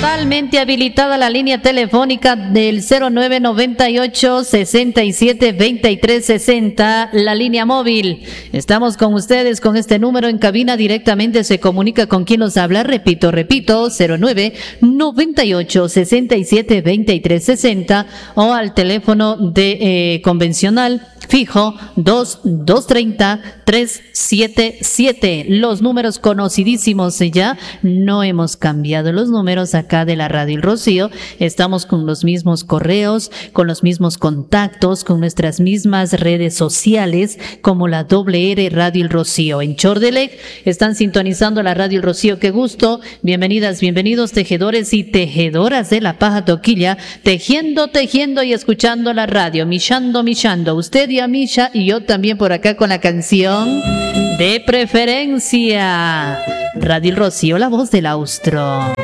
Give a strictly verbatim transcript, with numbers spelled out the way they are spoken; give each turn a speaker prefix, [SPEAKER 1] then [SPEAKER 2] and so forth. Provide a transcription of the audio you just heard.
[SPEAKER 1] Totalmente habilitada la línea telefónica del cero nueve noventa y ocho, sesenta y siete, veintitrés sesenta, la línea móvil. Estamos con ustedes con este número en cabina, directamente se comunica con quien nos habla, repito, repito, cero nueve noventa y ocho, sesenta y siete, veintitrés sesenta o al teléfono de eh, convencional fijo dos dos treinta, tres siete siete. Los números conocidísimos ya, no hemos cambiado los números acá de la Radio El Rocío. Estamos con los mismos correos, con los mismos contactos, con nuestras mismas redes sociales, como la doble R Radio El Rocío. En Chordelec están sintonizando la Radio El Rocío. Qué gusto. Bienvenidas, bienvenidos, tejedores y tejedoras de la paja toquilla, tejiendo, tejiendo y escuchando la radio, millando, millando. Usted y a Misha y yo también por acá con la canción de preferencia. Radio El Rocío, la voz del austro.